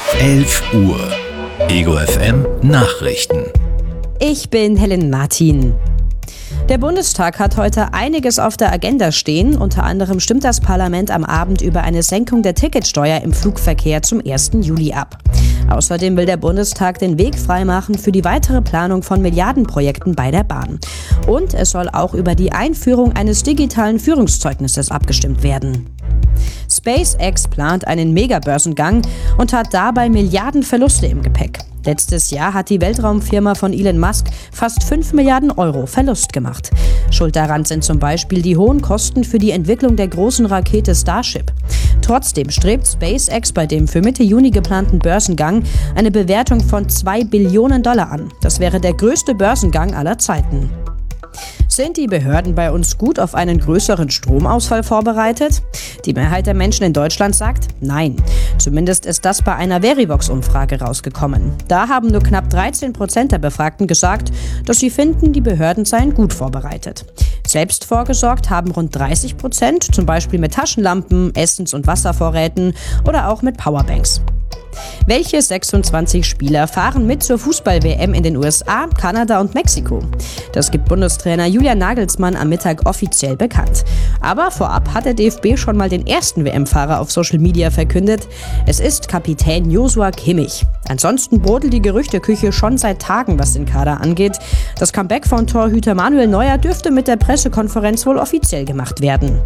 11 Uhr. Ego FM Nachrichten. Ich bin Helen Martin. Der Bundestag hat heute einiges auf der Agenda stehen. Unter anderem stimmt das Parlament am Abend über eine Senkung der Ticketsteuer im Flugverkehr zum 1. Juli ab. Außerdem will der Bundestag den Weg freimachen für die weitere Planung von Milliardenprojekten bei der Bahn. Und es soll auch über die Einführung eines digitalen Führungszeugnisses abgestimmt werden. SpaceX plant einen Megabörsengang und hat dabei Milliardenverluste im Gepäck. Letztes Jahr hat die Weltraumfirma von Elon Musk fast 5 Milliarden Euro Verlust gemacht. Schuld daran sind zum Beispiel die hohen Kosten für die Entwicklung der großen Rakete Starship. Trotzdem strebt SpaceX bei dem für Mitte Juni geplanten Börsengang eine Bewertung von $2 Billionen an. Das wäre der größte Börsengang aller Zeiten. Sind die Behörden bei uns gut auf einen größeren Stromausfall vorbereitet? Die Mehrheit der Menschen in Deutschland sagt nein. Zumindest ist das bei einer Verivox-Umfrage rausgekommen. Da haben nur knapp 13% der Befragten gesagt, dass sie finden, die Behörden seien gut vorbereitet. Selbst vorgesorgt haben rund 30%, zum Beispiel mit Taschenlampen, Essens- und Wasservorräten oder auch mit Powerbanks. Welche 26 Spieler fahren mit zur Fußball-WM in den USA, Kanada und Mexiko? Das gibt Bundestrainer Julian Nagelsmann am Mittag offiziell bekannt. Aber vorab hat der DFB schon mal den ersten WM-Fahrer auf Social Media verkündet. Es ist Kapitän Joshua Kimmich. Ansonsten brodelt die Gerüchteküche schon seit Tagen, was den Kader angeht. Das Comeback von Torhüter Manuel Neuer dürfte mit der Pressekonferenz wohl offiziell gemacht werden.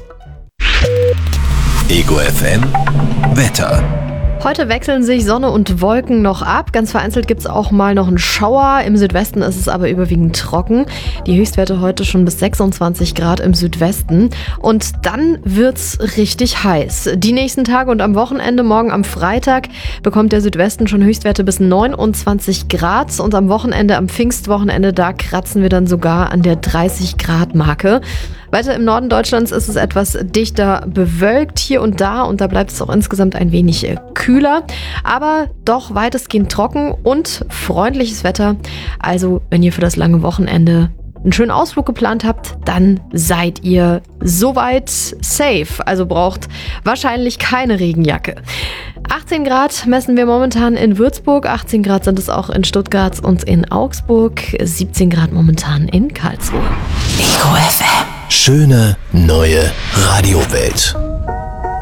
Ego FM Wetter. Heute wechseln sich Sonne und Wolken noch ab. Ganz vereinzelt gibt es auch mal noch einen Schauer. Im Südwesten ist es aber überwiegend trocken. Die Höchstwerte heute schon bis 26 Grad im Südwesten. Und dann wird's richtig heiß. Die nächsten Tage und am Wochenende, morgen am Freitag, bekommt der Südwesten schon Höchstwerte bis 29 Grad. Und am Wochenende, am Pfingstwochenende, da kratzen wir dann sogar an der 30 Grad Marke. Weiter im Norden Deutschlands ist es etwas dichter bewölkt hier und da bleibt es auch insgesamt ein wenig kühler, aber doch weitestgehend trocken und freundliches Wetter. Also wenn ihr für das lange Wochenende einen schönen Ausflug geplant habt, dann seid ihr soweit safe, also braucht wahrscheinlich keine Regenjacke. 18 Grad messen wir momentan in Würzburg, 18 Grad sind es auch in Stuttgart und in Augsburg, 17 Grad momentan in Karlsruhe. Ego FM. Schöne neue Radiowelt.